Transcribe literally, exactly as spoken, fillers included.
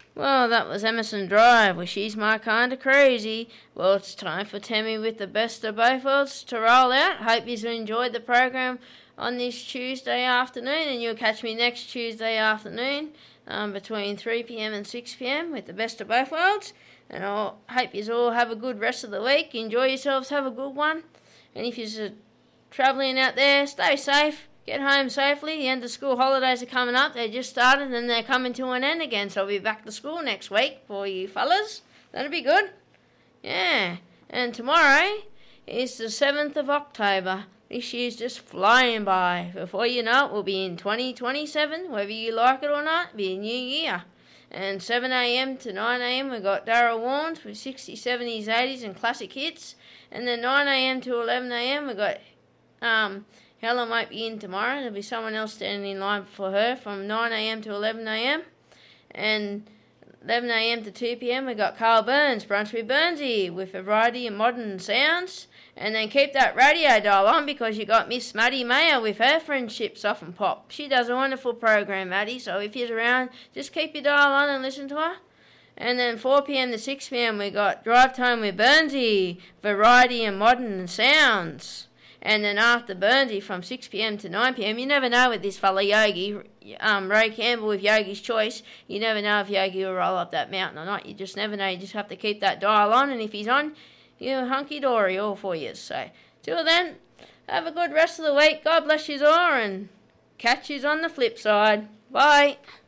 Well, that was Emerson Drive, where she's my kind of crazy. Well, it's time for Tammy with the best of both worlds to roll out. Hope you've enjoyed the program on this Tuesday afternoon, and you'll catch me next Tuesday afternoon um, between three p.m. and six p.m. with the best of both worlds. And I hope you all have a good rest of the week. Enjoy yourselves, have a good one. And if you're travelling out there, stay safe. Get home safely. The end of school holidays are coming up. They just started and they're coming to an end again. So I'll be back to school next week for you fellas. That'll be good. Yeah. And tomorrow is the seventh of October. This year's just flying by. Before you know it, we'll be in twenty twenty-seven. Whether you like it or not, it'll be a new year. And seven a.m. to nine a.m. we've got Darryl Warnes with sixties, seventies, eighties and classic hits. And then nine a.m. to eleven a.m. we've got... um. Helen won't be in tomorrow. There'll be someone else standing in line for her from nine a.m. to eleven a.m. And eleven a.m. to two p.m. we've got Carl Burns, Brunch with Burnsy, with a variety of modern sounds. And then keep that radio dial on because you got Miss Maddie Mayer with her friendship Soft and Pop. She does a wonderful program, Maddie, so if you're around, just keep your dial on and listen to her. And then four p.m. to six p.m. we got Drive Time with Burnsy, variety and modern sounds. And then after Burnsy from six p.m. to nine p.m, you never know with this fella Yogi, um, Ray Campbell with Yogi's Choice, you never know if Yogi will roll up that mountain or not. You just never know. You just have to keep that dial on, and if he's on, you're hunky-dory all for you. So, till then, have a good rest of the week. God bless you all, and catch yous on the flip side. Bye.